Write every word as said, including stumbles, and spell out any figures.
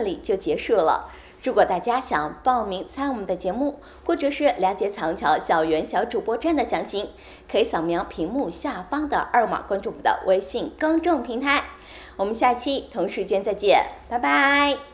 里就结束了。如果大家想报名参与我们的节目，或者是了解彩虹桥校园小主播站的详情，可以扫描屏幕下方的二维码关注我们的微信公众平台。我们下期同时间再见，拜拜。